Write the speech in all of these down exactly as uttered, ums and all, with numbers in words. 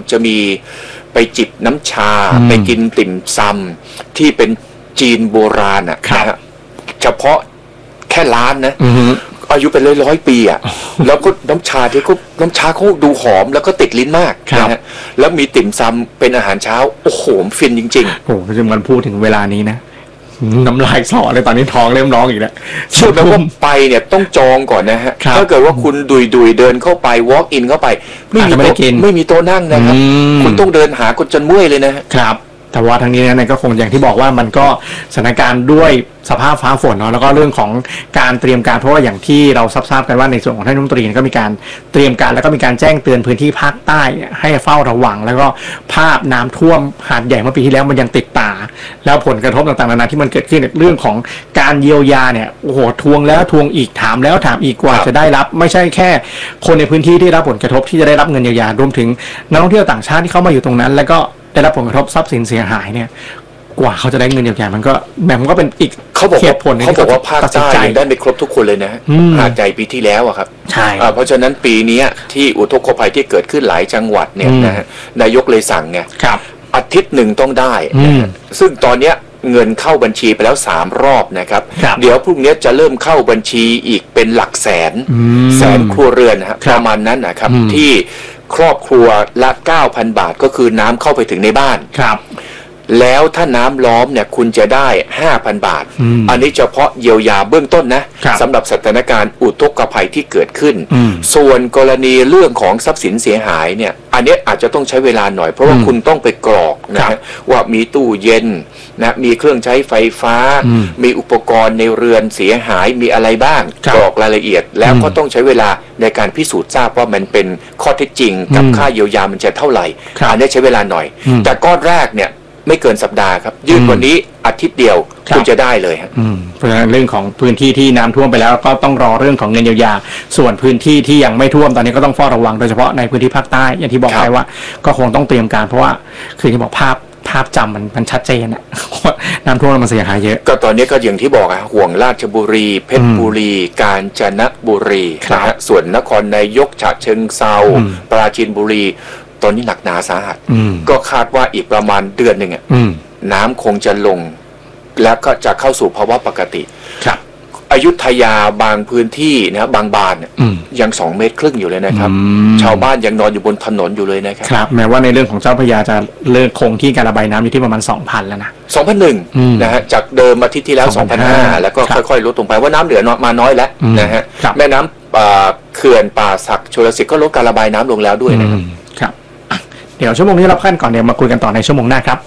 จะมีไปจิบน้ำชาไปกินติ่มซำที่เป็นจีนโบราณอ่ะนะฮะเฉพาะแค่ร้านนะอายุเป็นร้อยร้อยปีอ่ะแล้วก็น้ำชาที่เขาน้ำชาเขาดูหอมแล้วก็ติดลิ้นมากนะฮะแล้วมีติ่มซำเป็นอาหารเช้าโอ้โหฟินจริงๆโอ้โหจนมันพูดถึงเวลานี้นะน้ำลายสอเลยตอนนี้ท้องเริ่มร้องอีกแล้วช่วยแปลว่าไปเนี่ยต้องจองก่อนนะฮะถ้าเกิดว่าคุณดุยดุยเดินเข้าไป walk in เข้าไปไม่มีโต๊ะไม่มีโต๊ะนั่งนะครับคุณต้องเดินหาคนจนเมื่อยเลยนะครับแต่ว่าทั้งนี้เนี่ยก็คงอย่างที่บอกว่ามันก็สถานการณ์ด้วยสภาพฟ้าฝนเนาะแล้วก็เรื่องของการเตรียมการเพราะว่าอย่างที่เราทราบกันว่าในส่วนของท่านรัฐมนตรีก็มีการเตรียมการแล้วก็มีการแจ้งเตือนพื้นที่ภาคใต้ให้เฝ้าระวังแล้วก็ภาพน้ำท่วมหาดใหญ่เมื่อปีที่แล้วมันยังติดตาแล้วผลกระทบต่างๆนานาที่มันเกิดขึ้นเรื่องของการเยียวยาเนี่ยโอ้โหทวงแล้วทวงอีกถามแล้วถามอีกกว่าจะได้รับไม่ใช่แค่คนในพื้นที่ที่รับผลกระทบที่จะได้รับเงินเยียวยารวมถึงนักท่องเที่ยวต่างชาติที่เข้ามาอยู่ตรงนั้นแล้วก็ได้รับผลกระทบทรัพย์สินเสียหายเนี่ยกว่าเขาจะได้เงินเยียวยามันก็แบบมันก็เป็นอีกเหตุผลเขาบอกว่าภาคใต้ได้ไม่ครบทุกคนเลยนะหาดใหญ่ปีที่แล้วอะครับใช่เพราะฉะนั้นปีนี้ที่อุทกภัยที่เกิดขึ้นหลายจังหวัดเนี่ยนะฮะนายกเลยสั่งไงอาทิตย์หนึ่งต้องได้ซึ่งตอนเนี้ยเงินเข้าบัญชีไปแล้วสามรอบนะครับเดี๋ยวพรุ่งนี้จะเริ่มเข้าบัญชีอีกเป็นหลักแสนแสนครัวเรือนนะครับประมาณนั้นนะครับที่ครอบครัวละ เก้าพัน บาทก็คือน้ำเข้าไปถึงในบ้านครับแล้วถ้าน้ำล้อมเนี่ยคุณจะได้ ห้าพัน บาท อ, อันนี้เฉพาะเยียวยาเบื้องต้นนะสำหรับสถานการณ์อุทกภัยที่เกิดขึ้นส่วนกรณีเรื่องของทรัพย์สินเสียหายเนี่ยอันนี้อาจจะต้องใช้เวลาหน่อยเพราะว่าคุณต้องไปกรอกนะว่ามีตู้เย็นนะมีเครื่องใช้ไฟฟ้ามีอุปกรณ์ในเรือนเสียหายมีอะไรบ้างกรอกรายละเอียดแล้วก็ต้องใช้เวลาในการพิสูจน์ทราบว่ามันเป็นข้อเท็จจริงกับค่าเยียวยามันจะเท่าไหร่อันนี้ใช้เวลาหน่อยแต่ก้อนแรกเนี่ยไม่เกินสัปดาห์ครับยื่นวันนี้อาทิตย์เดียวคุณจะได้เลยครับเพราะฉะนั้นเรื่องของพื้นที่ที่น้ำท่วมไปแล้วก็ต้องรอเรื่องของเงินเยียวยาส่วนพื้นที่ที่ยังไม่ท่วมตอนนี้ก็ต้องเฝ้าระวังโดยเฉพาะในพื้นที่ภาคใต้อย่างที่บอกไปว่าก็คงต้องเตรียมการเพราะว่าคือที่บอกภาพภาพจำมันมันชัดเจนอะน้ำท่วมมันเสียหายเยอะก็ตอนนี้ก็อย่างที่บอกอะห่วงราชบุรีเพชรบุรีกาญจนบุรีนะฮะส่วนนครนายกฉะเชิงเทราปราจีนบุรีตอนนี้หนักหนาสาหัสก็คาดว่าอีกประมาณเดือนหนึ่งอ่ะน้ำคงจะลงแล้วก็จะเข้าสู่ภาวะปกติครับอยุธยาบางพื้นที่นะบางบานยังสองเมตรครึ่งอยู่เลยนะครับชาวบ้านยังนอนอยู่บนถนนอยู่เลยนะครับครับแม้ว่าในเรื่องของเจ้าพระยาจะเลิกคงที่การระบายน้ำอยู่ที่ประมาณ สองพัน แล้วนะสองพันหนึ่ง นะฮะจากเดิมอาทิตย์ที่แล้ว สองพันห้าร้อย แล้วก็ค่อยๆลดลงไปว่าน้ำเหลือมาน้อยแล้วนะฮะแม่น้ำเขื่อนป่าสักชลสิทธิ์ก็ลดการระบายน้ำลงแล้วด้วยนะครับครับเดี๋ยวชั่วโมงนี้เราขั้นก่อนเดี๋ยวมาคุยกันต่อในชั่วโมงหน้าครับ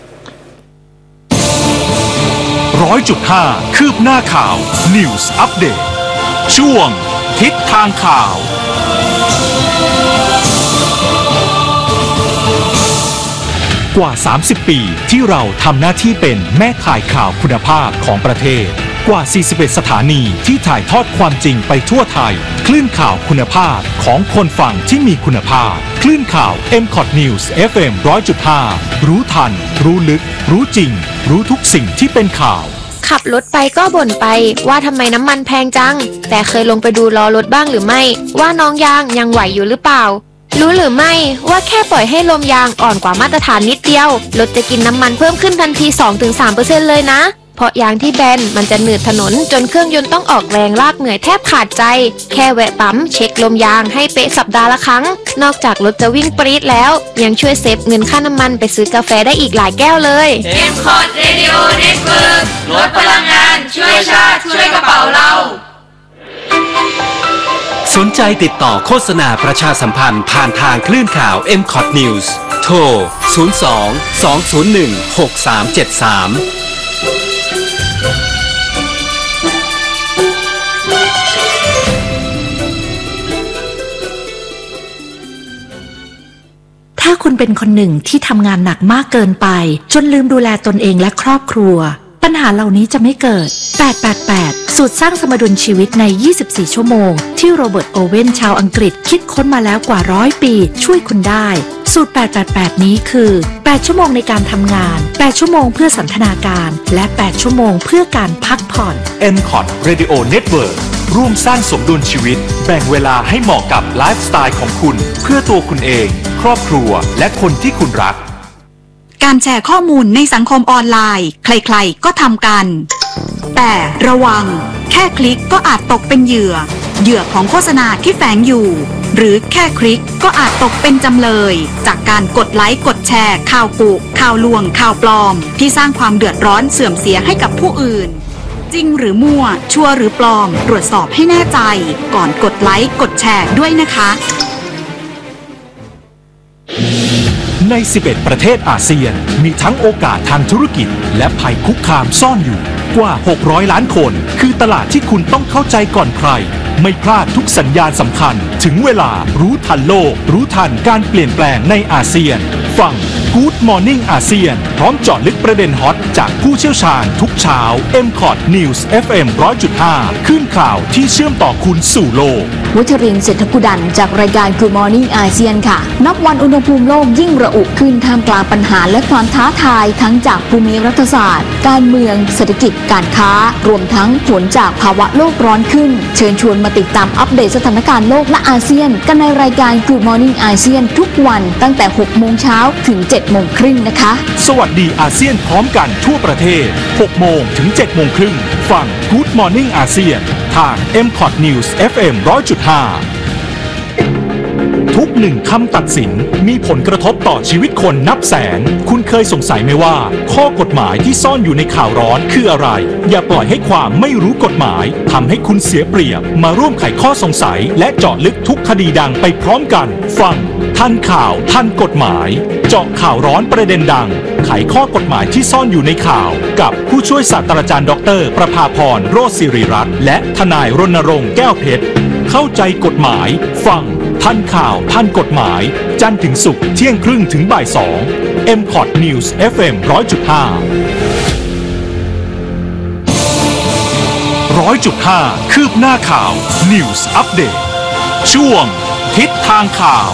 ร้อยจุดห้าคืบหน้าข่าว News Update ช่วงทิศทางข่าวกว่าสามสิบปีที่เราทำหน้าที่เป็นแม่ข่ายข่าวคุณภาพของประเทศกว่าสี่สิบเอ็ดสถานีที่ถ่ายทอดความจริงไปทั่วไทยคลื่นข่าวคุณภาพของคนฟังที่มีคุณภาพคลื่นข่าว เอ็ม คอท News เอฟ เอ็ม หนึ่งร้อยจุดห้า รู้ทันรู้ลึกรู้จริงรู้ทุกสิ่งที่เป็นข่าวขับรถไปก็บ่นไปว่าทำไมน้ำมันแพงจังแต่เคยลงไปดูล้อรถบ้างหรือไม่ว่าน้องยางยังไหวอยู่หรือเปล่ารู้หรือไม่ว่าแค่ปล่อยให้ลมยางอ่อนกว่ามาตรฐานนิดเดียวรถจะกินน้ำมันเพิ่มขึ้นทันที สองถึงสามเปอร์เซ็นต์ เลยนะเพราะยางที่แบนมันจะหนืดถนนจนเครื่องยนต์ต้องออกแรงลากเหนื่อยแทบขาดใจแค่แวะปั๊มเช็คลมยางให้เป๊ะสัปดาห์ละครั้งนอกจากรถจะวิ่งปรี๊ดแล้วยังช่วยเซฟเงินค่าน้ำมันไปซื้อกาแฟได้อีกหลายแก้วเลยเอ็ม คอท Radio Network ลดพลังงานช่วยชาติช่วยกระเป๋าเราสนใจติดต่อโฆษณาประชาสัมพันธ์ผ่านทางคลื่นข่าว เอ็ม คอท News โทรศูนย์ สอง สอง ศูนย์ หนึ่ง หก สาม เจ็ด สามถ้าคุณเป็นคนหนึ่งที่ทำงานหนักมากเกินไปจนลืมดูแลตนเองและครอบครัวปัญหาเหล่านี้จะไม่เกิดแปด แปด แปดสูตรสร้างสมดุลชีวิตในยี่สิบสี่ชั่วโมงที่โรเบิร์ตโอเว่นชาวอังกฤษคิดค้นมาแล้วกว่าร้อยปีช่วยคุณได้สูตรแปด แปด แปดนี้คือแปดชั่วโมงในการทำงานแปดชั่วโมงเพื่อสันทนาการและแปดชั่วโมงเพื่อการพักผ่อนเอ็ม คอท Radio Network ร่วมสร้างสมดุลชีวิตแบ่งเวลาให้เหมาะกับไลฟ์สไตล์ของคุณเพื่อตัวคุณเองครอบครัวและคนที่คุณรักการแชร์ข้อมูลในสังคมออนไลน์ใครๆก็ทำกันแต่ระวังแค่คลิกก็อาจตกเป็นเหยื่อเหยื่อของโฆษณาที่แฝงอยู่หรือแค่คลิกก็อาจตกเป็นจำเลยจากการกดไลค์กดแชร์ข่าวกุข่าวลวงข่าวปลอมที่สร้างความเดือดร้อนเสื่อมเสียให้กับผู้อื่นจริงหรือมั่วชัวร์หรือปลอมตรวจสอบให้แน่ใจก่อนกดไลค์กดแชร์ด้วยนะคะใน สิบเอ็ด ประเทศอาเซียนมีทั้งโอกาสทางธุรกิจและภัยคุกคามซ่อนอยู่กว่าหกร้อยล้านคนคือตลาดที่คุณต้องเข้าใจก่อนใครไม่พลาดทุกสัญญาณสำคัญถึงเวลารู้ทันโลกรู้ทันการเปลี่ยนแปลงในอาเซียนฟัง Good Morning อาเซียนพร้อมเจาะลึกประเด็นฮอตจากผู้เชี่ยวชาญทุกเช้า เอ็ม คอท News เอฟ เอ็ม หนึ่งร้อยจุดห้า ขึ้นข่าวที่เชื่อมต่อคุณสู่โลกวัชรินทร์เศรษฐกุดันจากรายการ Good Morning อาเซียนค่ะนับวันอุณหภูมิโลกยิ่งระอุขึ้นท่ามกลางปัญหาและความท้าทายทั้งจากภูมิรัฐศาสตร์การเมืองเศรษฐกิจการค้ารวมทั้งผลจากภาวะโลกร้อนขึ้นเชิญชวนมาติดตามอัปเดตสถานการณ์โลกและอาเซียนกันในรายการ Good Morning อาเซียนทุกวันตั้งแต่ หกโมงเช้าถึง เจ็ดโมงครึ่งนะคะสวัสดีอาเซียนพร้อมกันทั่วประเทศ หกโมงถึง เจ็ดโมงครึ่งฟัง Good Morning อาเซียนทาง เอ็ม คอท News เอฟ เอ็ม หนึ่งร้อยจุดห้า ทุกหนึ่งคำตัดสินมีผลกระทบต่อชีวิตคนนับแสนคุณเคยสงสัยไหมว่าข้อกฎหมายที่ซ่อนอยู่ในข่าวร้อนคืออะไรอย่าปล่อยให้ความไม่รู้กฎหมายทำให้คุณเสียเปรียบมาร่วมไขข้อสงสัยและเจาะลึกทุกคดีดังไปพร้อมกันฟังทันข่าวทันกฎหมายเจาะข่าวร้อนประเด็นดังไขข้อกฎหมายที่ซ่อนอยู่ในข่าวกับผู้ช่วยศาสตราจารย์ดรประภาพรโรจน์ศิริรัตน์และทนายรณรงค์แก้วเพชรเข้าใจกฎหมายฟังทันข่าวทันกฎหมายจันทร์ถึงศุกร์เที่ยงครึ่งถึงบ่ายสอง เอ็ม คอท News เอฟ เอ็ม หนึ่งร้อยจุดห้า หนึ่งร้อยจุดห้า คืบหน้าข่าว News Update ช่วงทิศทางข่าว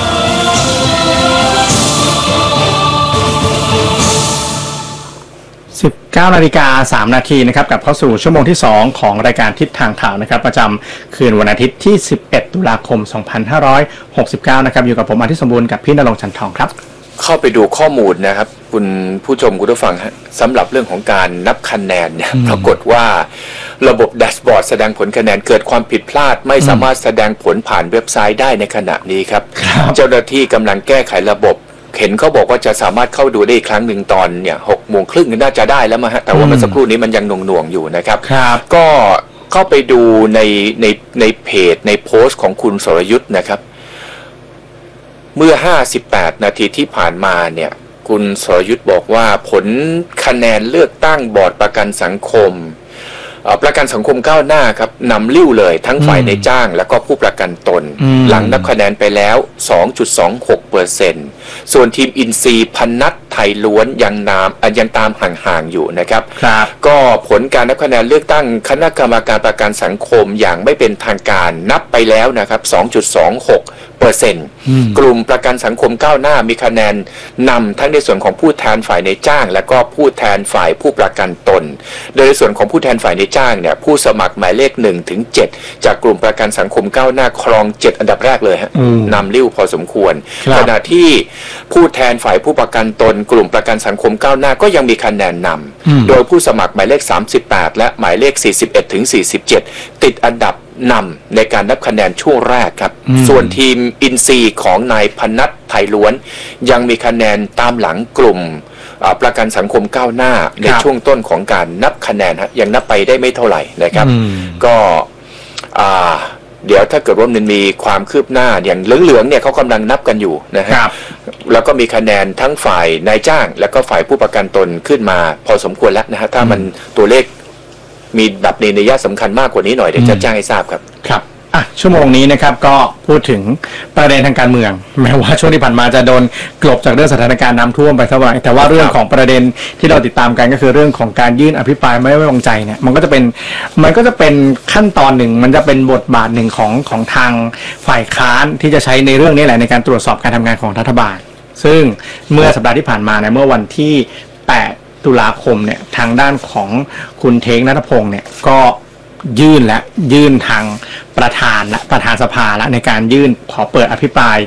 สิบเก้านาฬิกาสามนาทีนะครับกลับเข้าสู่ชั่วโมงที่สองของรายการทิศทางข่าวนะครับประจำคืนวันอาทิตย์ที่สิบเอ็ดตุลาคมสองพันห้าร้อยหกสิบเก้านะครับอยู่กับผมอาทิตย์สมบูรณ์กับพี่ณรงค์ จันทองครับเข้าไปดูข้อมูลนะครับคุณผู้ชมคุณผู้ฟังฮะสำหรับเรื่องของการนับคะแนนเนี่ยปรากฏว่าระบบแดชบอร์ดแสดงผลคะแนนเกิดความผิดพลาดไม่สามารถแสดงผลผ่านเว็บไซต์ได้ในขณะนี้ครับเจ้าหน้าที่กำลังแก้ไขระบบเห็นเขาบอกว่าจะสามารถเข้าดูได้อีกครั้งหนึ่งตอนเนี่ยหกโมงครึ่งน่าจะได้แล้วมั้งฮะแต่ว่าเมื่อสักครู่นี้มันยังหน่วงๆอยู่นะครับก็เข้าไปดูในในในเพจในโพสต์ของคุณสรยุทธ์นะครับเมื่อห้าสิบแปดนาทีที่ผ่านมาเนี่ยคุณสรยุทธ์บอกว่าผลคะแนนเลือกตั้งบอร์ดประกันสังคมประกันสังคมก้าวหน้าครับนำลิ้วเลยทั้งฝ่ายในจ้างแล้วก็ผู้ประกันตนหลังนับคะแนนไปแล้ว สองจุดสองหกเปอร์เซ็นต์ ส่วนทีมอินซีพันนัทไทยล้วนยังนามยังตามห่างๆอยู่นะครับก็ผลการนับคะแนนเลือกตั้งคณะกรรมการประกันสังคมอย่างไม่เป็นทางการนับไปแล้วนะครับ สองจุดสองหกเปอร์เซ็นต์ กลุ่มประกันสังคมก้าวหน้ามีคะแนนนำทั้งในส่วนของผู้แทนฝ่ายในจ้างและก็ผู้แทนฝ่ายผู้ประกันตนโดยในส่วนของผู้แทนฝ่ายในจ้างเนี่ยผู้สมัครหมายเลขหนึ่งถึงเจ็ดจากกลุ่มประกันสังคมก้าวหน้าครองเจ็ดอันดับแรกเลยฮะนำลิ้วพอสมควรขณะที่ผู้แทนฝ่ายผู้ประกันตนกลุ่มประกันสังคมก้าวหน้าก็ยังมีคะแนนนำโดยผู้สมัครหมายเลขสามสิบแปดและหมายเลขสี่สิบเอ็ดถึงสี่สิบเจ็ดติดอันดับนำในการนับคะแนนช่วงแรกครับส่วนทีมอินซีของนายพนัทไทยล้วนยังมีคะแนนตามหลังกลุ่มประกันสังคมก้าวหน้าในช่วงต้นของการนับคะแนนฮะยังนับไปได้ไม่เท่าไหร่นะครับก็เดี๋ยวถ้าเกิดว่ามันมีความคืบหน้าอย่างเหลืองๆเนี่ยเขากำลังนับกันอยู่นะฮะแล้วก็มีคะแนนทั้งฝ่ายนายจ้างแล้วก็ฝ่ายผู้ประกันตนขึ้นมาพอสมควรแล้วนะฮะถ้ามันตัวเลขมีแบบในนัยสำคัญมากกว่านี้หน่อยเดี๋ยวจะแจ้งให้ทราบครับครับอ่ะชั่วโมงนี้นะครับก็พูดถึงประเด็นทางการเมืองแม้ว่าช่วงที่ผ่านมาจะโดนกลบจากเรื่องสถานการณ์น้ำท่วมไปเท่าไหร่แต่ว่าเรื่องของประเด็นที่เราติดตามกันก็คือเรื่องของการยื่นอภิปรายไม่ไว้วางใจเนี่ยมันก็จะเป็นมันก็จะเป็นขั้นตอนหนึ่งมันจะเป็นบทบาทหนึ่งของของทางฝ่ายค้านที่จะใช้ในเรื่องนี้แหละในการตรวจสอบการทำงานของรัฐบาลซึ่งเมื่อสัปดาห์ที่ผ่านมาในเมื่อวันที่แปดตุลาคมเนี่ยทางด้านของคุณเท้งณัฐพงศ์เนี่ยก็ยื่นและยื่นทางประธานและประธานสภาและในการยื่นขอเปิดอภิปราย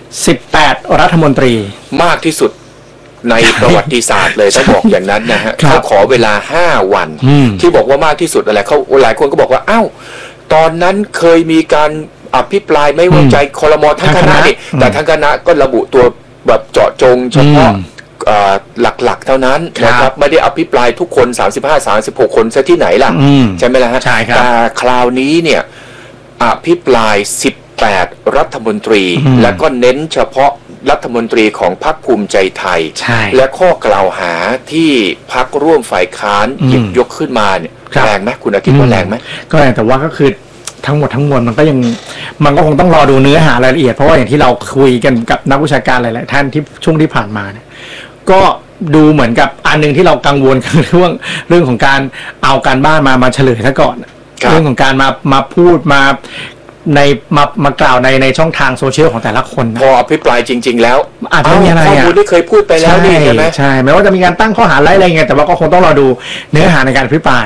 สิบแปดรัฐมนตรีมากที่สุดในประวัติศาสตร์เลยต้องบอกอย่างนั้นนะฮะเขาขอเวลาห้าวันที่บอกว่ามากที่สุดอะไรเขาหลายคนก็บอกว่าอ้าวตอนนั้นเคยมีการอภิปรายไม่ไว้ใจครม.ทั้งคณะนี่แต่ทั้งคณะก็ระบุตัวแบบเจาะจงเฉพาะหลักๆเท่านั้นนะครับไม่ได้อภิปรายทุกคนสามสิบห้า สามสิบหกคนซะที่ไหนล่ะใช่ไหมล่ะฮะแต่คราวนี้เนี่ยอภิปรายสิบแปดรัฐมนตรีแล้วก็เน้นเฉพาะรัฐมนตรีของพรรคภูมิใจไทยและข้อกล่าวหาที่พรรคร่วมฝ่ายค้านหยิบยกขึ้นมาเนี่ยแรงไหมคุณอาทิตย์ว่าแรงไหมก็แรงแต่ว่าก็คือทั้งหมดทั้งมวลมันก็ยังมันก็คงต้องรอดูเนื้อหารายละเอียดเพราะว่าอย่างที่เราคุยกันกับนักวิชาการหลายๆท่านที่ช่วงที่ผ่านมาเนี่ยก็ดูเหมือนกับอันนึงที่เรากังวลคือเรื่องเรื่องของการเอาการบ้านมามาเฉลยซะก่อนเรื่องของการมามาพูดมาในมามากล่าวในในช่องทางโซเชียลของแต่ละคนพออภิปรายจริงๆแล้วอาจจะมีอะไรข้อมูลที่เคยพูดไปแล้วนี่ใช่ไหมใช่แม้ว่าจะมีการตั้งข้อหาอะไรอะไรเงี้ยแต่ว่าก็คงต้องรอดูเนื้อหาในการอภิปราย